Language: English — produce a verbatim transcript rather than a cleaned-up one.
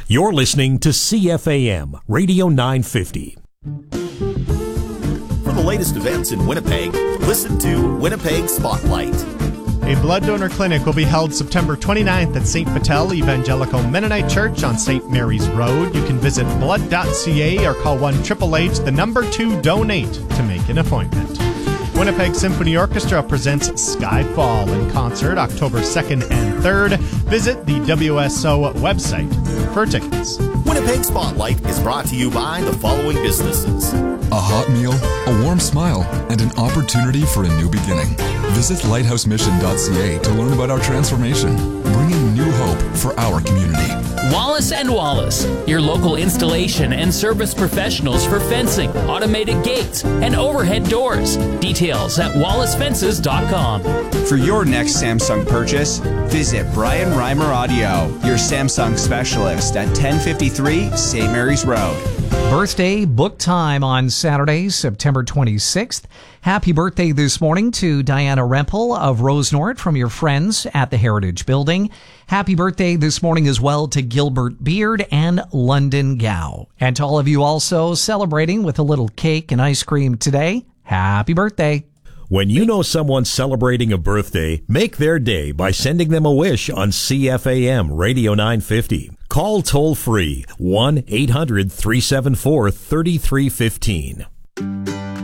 You're listening to C F A M Radio nine fifty. For the latest events in Winnipeg, listen to Winnipeg Spotlight. A blood donor clinic will be held September twenty-ninth at Saint Vital Evangelical Mennonite Church on Saint Mary's Road. You can visit blood dot c a or call one eight eight eight, the number two, donate to make an appointment. Winnipeg Symphony Orchestra presents Skyfall in concert October second and third. Visit the W S O website for tickets. Winnipeg Spotlight is brought to you by the following businesses. A hot meal, a warm smile, and an opportunity for a new beginning. Visit lighthouse mission dot c a to learn about our transformation, bringing new hope for our community. Wallace and Wallace, your local installation and service professionals for fencing, automated gates, and overhead doors. Details at wallace fences dot com. For your next Samsung purchase, visit Brian Reimer Audio, your Samsung specialist at ten fifty-three Saint Mary's Road. Birthday book time on Saturday, September twenty-sixth. Happy birthday this morning to Diana Rempel of Rosenort from your friends at the Heritage Building. Happy birthday this morning as well to Gilbert Beard and London Gow. And to all of you also celebrating with a little cake and ice cream today, happy birthday. When you know someone's celebrating a birthday, make their day by sending them a wish on C F A M Radio nine fifty. Call toll free one eight hundred three seven four three three one five.